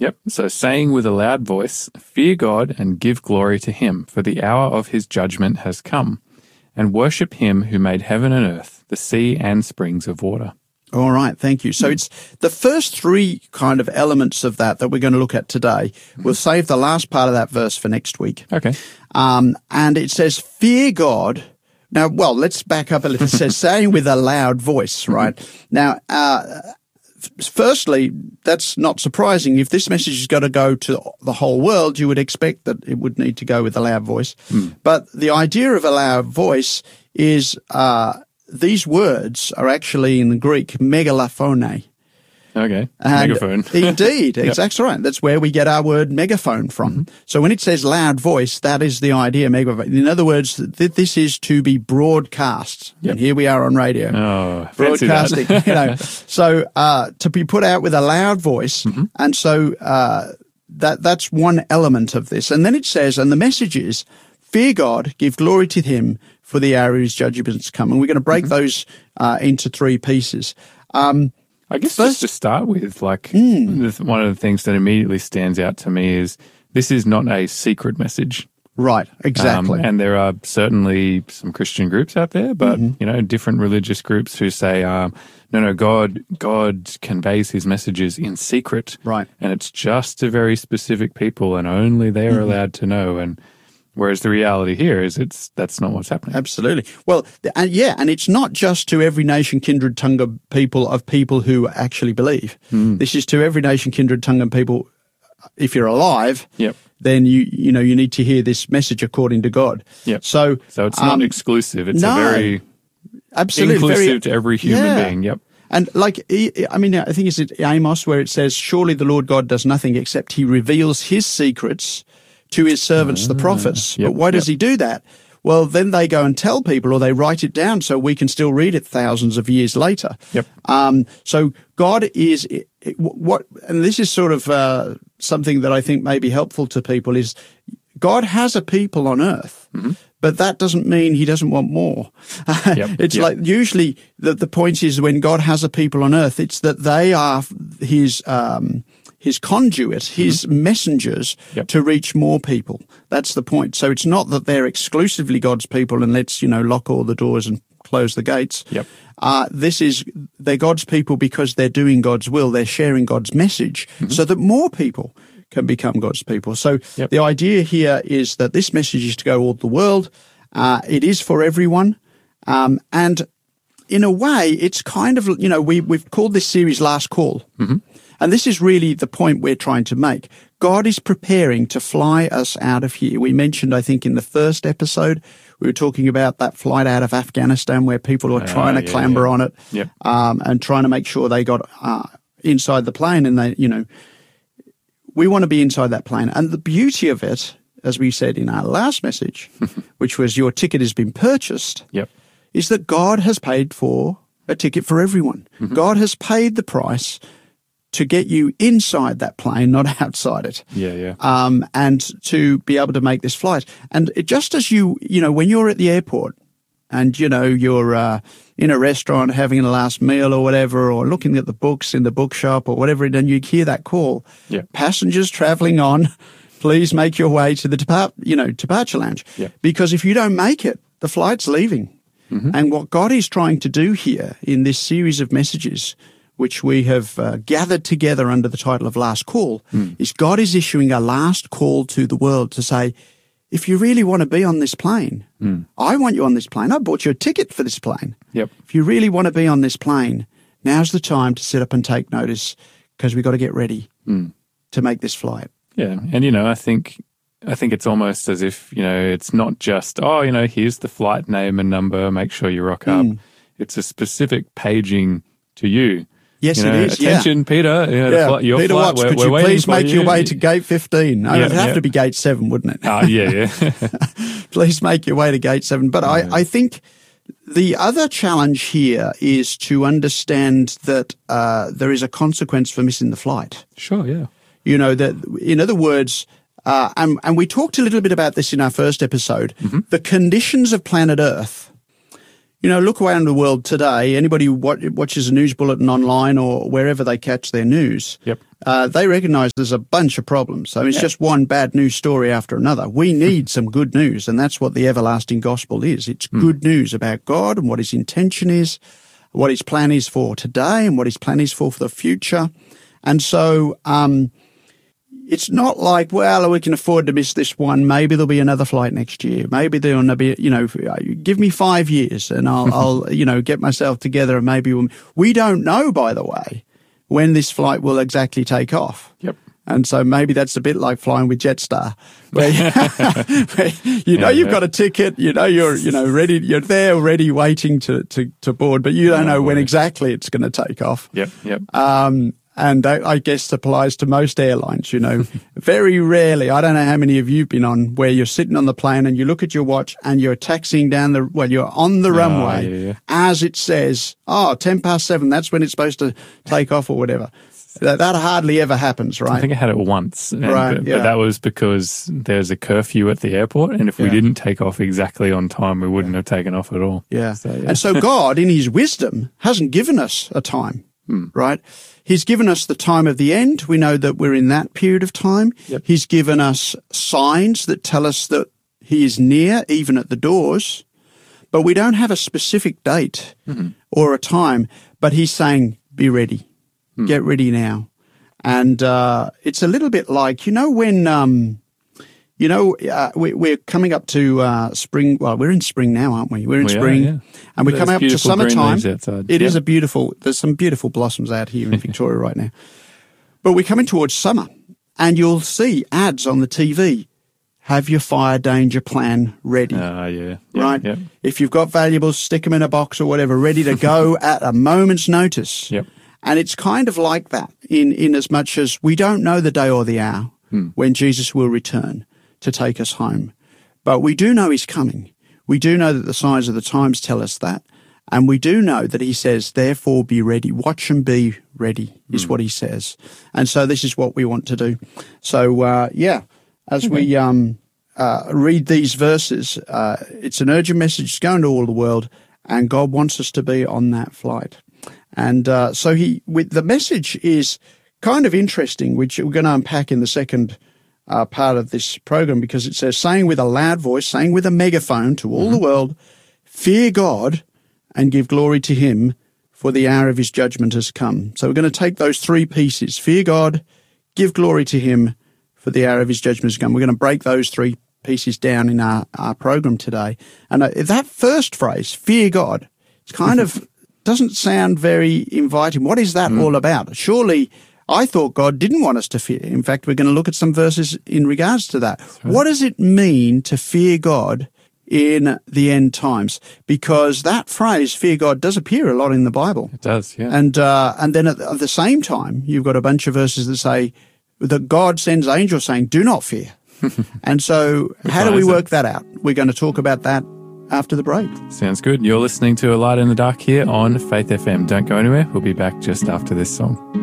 Yep. So saying with a loud voice, fear God and give glory to him, for the hour of his judgment has come, and worship him who made heaven and earth, the sea and springs of water. All right, thank you. So it's the first three kind of elements of that we're going to look at today. We'll save the last part of that verse for next week. Okay. And it says, fear God. Now, well, let's back up a little. It says, saying with a loud voice, right? Now, firstly, that's not surprising. If this message is going to go to the whole world, you would expect that it would need to go with a loud voice. But the idea of a loud voice is these words are actually in the Greek megalophone. Okay. And megaphone. Indeed. Yep. That's right. That's where we get our word megaphone from. So when it says loud voice, that is the idea, megaphone. In other words, this is to be broadcast. Yep. And here we are on radio. Oh, fancy broadcasting. that. So to be put out with a loud voice. And so that's one element of this. And then it says, and the message is, fear God, give glory to him, for the hour of his judgments come. And we're going to break those into three pieces. I guess just to start with, one of the things that immediately stands out to me is this is not a secret message. Right, exactly. And there are certainly some Christian groups out there, but, different religious groups who say, no, God conveys his messages in secret. Right. And it's just to very specific people and only they're allowed to know. And whereas the reality here is that's not what's happening. Absolutely. Well, and it's not just to every nation, kindred, tongue of people who actually believe. This is to every nation, kindred, tongue, and people. If you're alive, then you need to hear this message according to God. Yep. So it's not exclusive. It's a very absolutely inclusive to every human being. Yep. And I think it's in Amos where it says, surely the Lord God does nothing except he reveals his secrets to his servants, the prophets. But why does he do that? Well, then they go and tell people or they write it down so we can still read it thousands of years later. Yep. So God is what, and this is sort of something that I think may be helpful to people is God has a people on earth, but that doesn't mean he doesn't want more. It's like usually the point is when God has a people on earth, it's that they are his conduit, his messengers to reach more people. That's the point. So it's not that they're exclusively God's people and let's, lock all the doors and close the gates. They're God's people because they're doing God's will. They're sharing God's message so that more people can become God's people. So the idea here is that this message is to go all the world. It is for everyone. And in a way, it's kind of, we've called this series Last Call. And this is really the point we're trying to make. God is preparing to fly us out of here. We mentioned, I think, in the first episode, we were talking about that flight out of Afghanistan where people are trying to clamber on it and trying to make sure they got inside the plane. And we want to be inside that plane. And the beauty of it, as we said in our last message, which was your ticket has been purchased, is that God has paid for a ticket for everyone. God has paid the price to get you inside that plane, not outside it. And to be able to make this flight. And just as when you're at the airport and, you're in a restaurant having a last meal or whatever, or looking at the books in the bookshop or whatever, and you hear that call, passengers traveling on, please make your way to the departure lounge. Because if you don't make it, the flight's leaving. And what God is trying to do here in this series of messages, which we have gathered together under the title of Last Call, is God is issuing a last call to the world to say, if you really want to be on this plane, I want you on this plane. I bought you a ticket for this plane. If you really want to be on this plane, now's the time to sit up and take notice because we've got to get ready to make this flight. Yeah. And, I think it's almost as if, it's not just, here's the flight name and number, make sure you rock up. It's a specific paging to you. Yes, it is. Attention, Peter. Your Peter flight, Watts, could you please make your way to gate 15? No, it'd have to be gate 7, wouldn't it? Please make your way to gate 7. But I think the other challenge here is to understand that there is a consequence for missing the flight. Sure, yeah. That in other words, and we talked a little bit about this in our first episode, the conditions of planet Earth. Look around the world today. Anybody who watches a news bulletin online or wherever they catch their news, they recognize there's a bunch of problems. So it's just one bad news story after another. We need some good news, and that's what the everlasting gospel is. It's good news about God and what his intention is, what his plan is for today and what his plan is for the future. And so it's not like, well, we can afford to miss this one. Maybe there'll be another flight next year. Maybe there'll be, give me 5 years and I'll get myself together and maybe we don't know, by the way, when this flight will exactly take off. Yep. And so maybe that's a bit like flying with Jetstar, where you've got a ticket, you're ready, you're there ready, waiting to board, but you don't know when exactly it's going to take off. Yep. And that, I guess, applies to most airlines, Very rarely, I don't know how many of you've been on, where you're sitting on the plane and you look at your watch and you're taxiing down you're on the runway as it says, 7:10, that's when it's supposed to take off or whatever. That hardly ever happens, right? I think I had it once. But that was because there's a curfew at the airport, and if we didn't take off exactly on time, we wouldn't have taken off at all. Yeah. And so God, in his wisdom, hasn't given us a time, right? He's given us the time of the end. We know that we're in that period of time. Yep. He's given us signs that tell us that he is near, even at the doors. But we don't have a specific date or a time. But he's saying, be ready. Get ready now. And it's a little bit like, when, we're coming up to spring. Well, we're in spring now, aren't we? We're in spring. Yeah. And we're coming up to summertime. It is there's some beautiful blossoms out here in Victoria right now. But we're coming towards summer. And you'll see ads on the TV. Have your fire danger plan ready. Right? Yep. If you've got valuables, stick them in a box or whatever, ready to go at a moment's notice. Yep. And it's kind of like that in as much as we don't know the day or the hour when Jesus will return to take us home. But we do know he's coming. We do know that the signs of the times tell us that. And we do know that he says, therefore be ready. Watch and be ready is what he says. And so this is what we want to do. So, as we read these verses, it's an urgent message. It's going to all the world. And God wants us to be on that flight. And so the message is kind of interesting, which we're going to unpack in the second part of this program, because it says, saying with a loud voice, saying with a megaphone to all the world, fear God and give glory to him, for the hour of his judgment has come. So we're going to take those three pieces, fear God, give glory to him, for the hour of his judgment has come. We're going to break those three pieces down in our program today. And that first phrase, fear God, it's kind of doesn't sound very inviting. What is that all about? Surely I thought God didn't want us to fear. In fact, we're going to look at some verses in regards to that. Right. What does it mean to fear God in the end times? Because that phrase, fear God, does appear a lot in the Bible. It does, yeah. And then at the same time, you've got a bunch of verses that say that God sends angels saying, do not fear. And so how do we work that out? We're going to talk about that after the break. Sounds good. You're listening to A Light in the Dark here on Faith FM. Don't go anywhere. We'll be back just after this song.